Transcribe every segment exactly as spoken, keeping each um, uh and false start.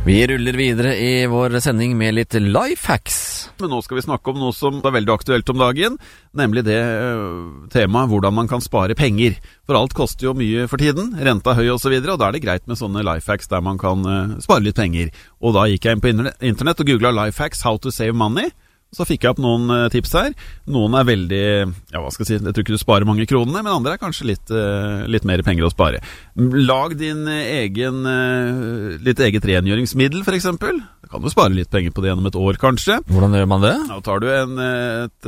Vi ruller videre i vår sending med litt lifehacks. Men nå skal vi snakke om noe som er veldig aktuelt om dagen, nemlig det temaet hvordan man kan spare penger. For alt koster jo mye for tiden, renta høy og så videre, og da er det greit med sånne lifehacks der man kan spare litt penger. Og da gikk jeg inn på internett og googlet lifehacks, how to save money. Så fikk jeg opp noen uh, tips her. Noen er veldig, ja hva skal jeg si, jeg tror ikke du sparer mange kronene, men andre er kanskje litt, uh, litt mer penger å spare. Lag din egen, uh, litt eget rengjøringsmiddel for eksempel. Da kan du spare litt penger på det gjennom et år kanskje. Hvordan gjør man det? Da tar du en, et,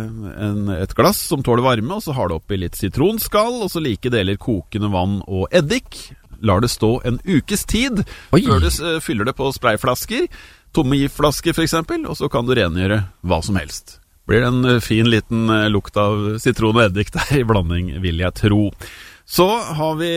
en, et glass som tåler varme, og så har du oppi litt sitronskall, og så like deler kokende vann og eddik. Lar det stå en ukes tid Oi. Før du uh, fyller det på sprayflasker. Tomme giftflasker for eksempel, og så kan du rengjøre hva som helst. Blir det en fin liten lukt av sitron og eddik der i blanding, vil jeg tro. Så har vi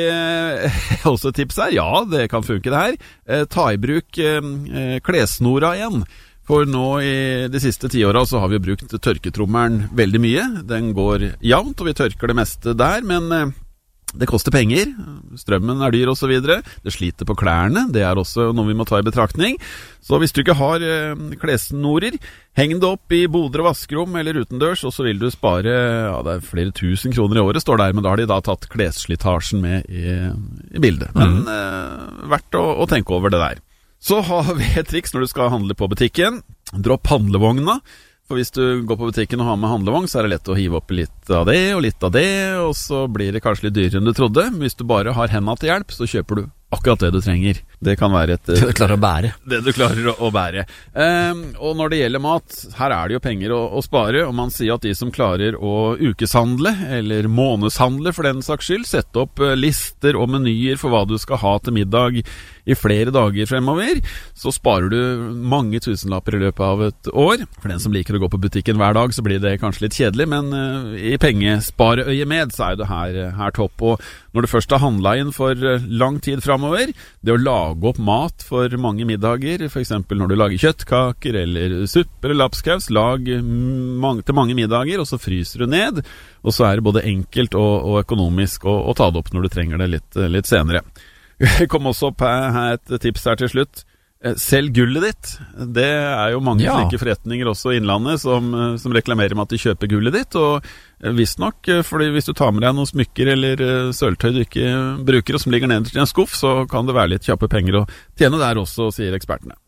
også et tips her. Ja, det kan funke det her. Eh, ta i bruk eh, klesnora igjen. For nå i de siste ti årene så har vi brukt tørketrommelen veldig mye. Den går jevnt, og vi tørker det meste der, men eh, det koster penger, strømmen er dyr og så videre. Det sliter på klærne, det er også noe vi må ta i betraktning. Så hvis du ikke har eh, klesnorer, heng det opp i boder og vaskerom eller utendørs, og så vil du spare, ja det er flere tusen kroner i året står der, men da har de da tatt klesslitasjen med i, i bildet. Men mm. eh, verdt å, å tenke over det der. Så har vi et triks når du skal handle på butikken. Dropp handlevogna. For hvis du går på butikken og har med handlevogn, så er det lett å hive opp litt av det og litt av det, og så blir det kanskje litt dyrere enn du trodde. Men hvis du bare har hendene til hjelp, så kjøper du akkurat det du trenger. Det kan være et... Det du klarer å bære. Det du klarer å, å bære. Um, og når det gjelder mat, her er det jo penger å, å spare, og man sier at de som klarer å ukeshandle, eller månedshandle for den saks skyld, sette opp lister og menyer for hva du skal ha til middag i flere dager fremover, så sparer du mange tusenlapper i løpet av et år. For den som liker å gå på butikken hver dag, så blir det kanskje litt kjedelig, men uh, i pengespareøye med, så er det her, her topp. Og når du først har handlet inn for lang tid fremover, det å lage opp mat for mange middager, for eksempel når du lager kjøttkaker eller suppe eller lapskaus, lag mange, til mange middager, og så fryser du ned, og så er det både enkelt og, og økonomisk å, å ta det opp når du trenger det litt, litt senere. Det kom også opp her et tips her til slutt. Selg gullet ditt. Det er jo mange ja. Slike forretninger også i innlandet som, som reklamerer med at de kjøper gullet ditt, og visst nok, fordi hvis du tar med deg noen smykker eller sølvtøy du ikke bruker og som ligger nederst i en skuff, så kan det være litt kjappe penger å tjene der også, sier ekspertene.